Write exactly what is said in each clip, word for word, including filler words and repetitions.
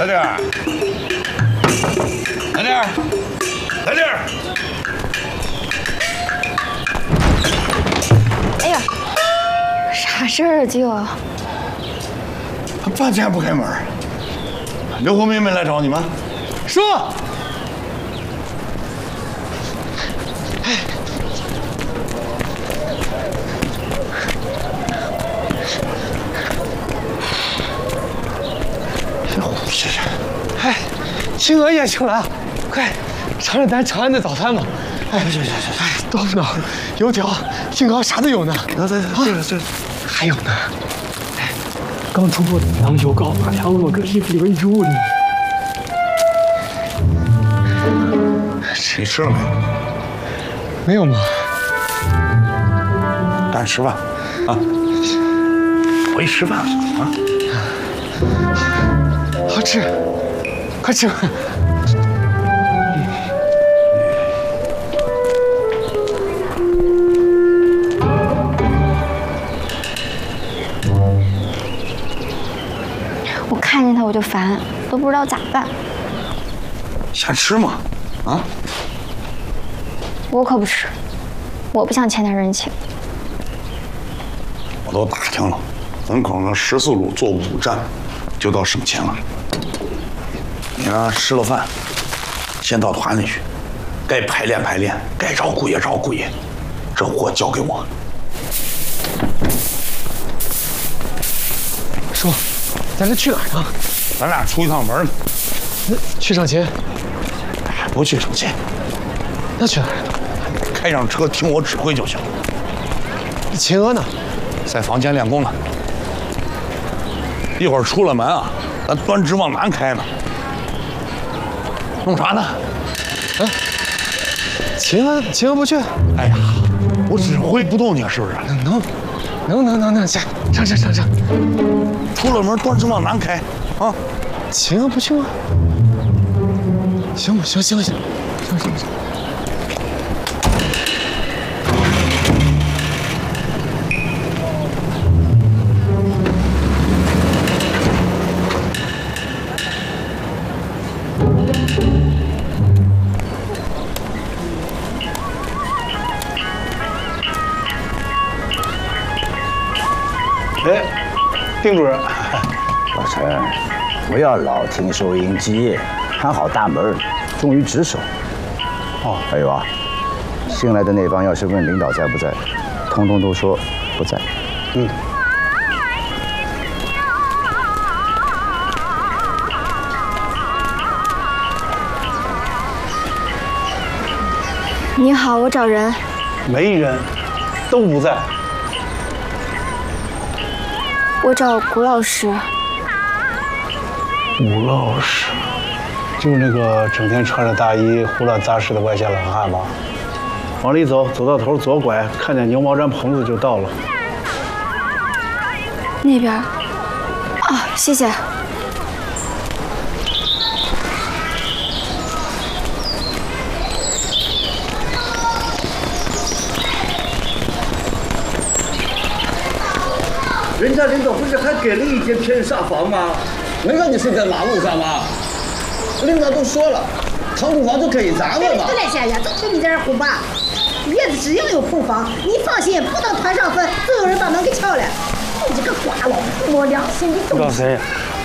小点儿，来点儿，来点儿。 哎呀，啥事儿啊，舅？ 他半天不开门。刘红妹妹来找你吗？ 说。哎。 是是， 哎，青娥也醒了，快尝尝咱长安的早餐吧。哎， 行行行， 哎，豆腐脑、油条、杏糕啥都有呢。 来来来，这个这还有呢。哎，刚出锅的羊油糕，把羊肉搁衣服里边揉呢。 你吃了没？ 没有吗？ 赶紧吃饭啊！回去吃饭啊！ 好吃，快吃！ 我看见他我就烦，都不知道咋办。 想吃吗？啊？ 我可不吃，我不想欠他人情。 我都打听了，门口那十四路坐五站，就到省钱了。 你呢？吃了饭，先到团里去，该排练排练，该找姑爷找姑爷，这活交给我。 叔，咱这去哪儿呢？ 咱俩出一趟门呢。 去省钱？ 不去省钱， 那去哪儿？ 开上车听我指挥就行。 秦娥呢？ 在房间练功呢。一会儿出了门啊，咱端直往南开呢。 弄啥呢？ 哎，秦娥，秦娥不去。 哎呀，我指挥不动你，是不是？ 能，能，能，能，能，下，上，上，上，上。 出了门端直往南开，啊！ 秦娥不去吗？行吧，行，行，行，行，行，行。 哎，丁主任， 老陈，不要老听收音机，看好大门，忠于职守。 哦， 还有啊，新来的那帮要是问领导在不在，通通都说不在。 嗯。 你好，我找人。 没人，都不在。 我找谷老师。 谷老师，就是那个整天穿着大衣胡乱杂事的外县懒汉吧？往里走，走到头左拐，看见牛毛毡棚子就到了。 那边。啊，谢谢。 人家领导不是还给了一间偏煞房吗？没让你睡在马路上吗？领导都说了，长空房就给咱们嘛。 得嘞，先生，就听你在这胡吧。院子只要有空房，你放心，不等团上分，就有人把门给撬了。你这个瓜老不摸良心的东西！ 找谁？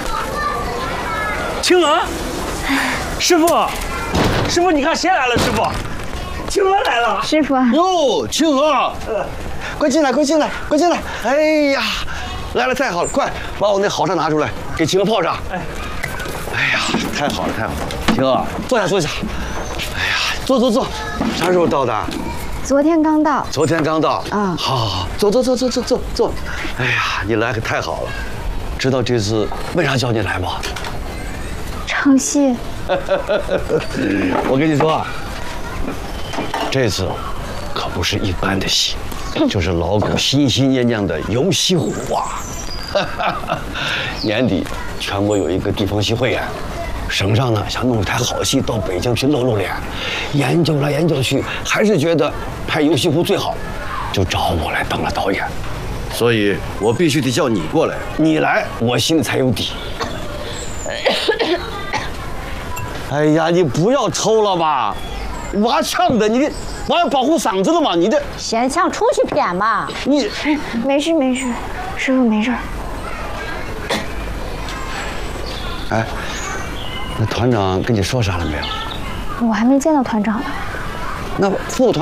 青娥，师傅，师傅，你看谁来了？师傅，青娥来了。 师傅。 哟，青娥，快进来，快进来，快进来！哎呀！ 来了，太好了！快把我那好茶拿出来，给青娥泡上。哎，哎呀，太好了，太好了！青娥，坐下，坐下。哎呀，坐坐坐。啥时候到的？ 昨天刚到。 昨天刚到。 啊， 好，好，好，坐坐坐坐坐坐坐。哎呀，你来可太好了。知道这次为啥叫你来吗？ 唱戏。 我跟你说啊，这次可不是一般的戏。 就是老狗心心念念的游戏虎啊！年底全国有一个地方戏汇演，省上呢想弄台好戏到北京去露露脸，研究来研究去，还是觉得拍游戏虎最好，就找我来当了导演。所以我必须得叫你过来，你来我心里才有底。 哎呀，你不要抽了吧，挖呛的，你的我要保护嗓子的嘛，你这先抢出去偏嘛。 你没事没事，师傅没事。 哎，那团长跟你说啥了没有？ 我还没见到团长呢。 那副团。